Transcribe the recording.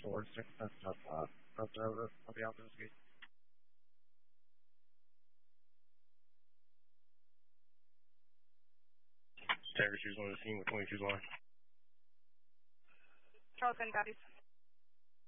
4-6, that's front over. I'll be out this gate. Stagger shoes on the scene with 22's line. Charles and Daddies.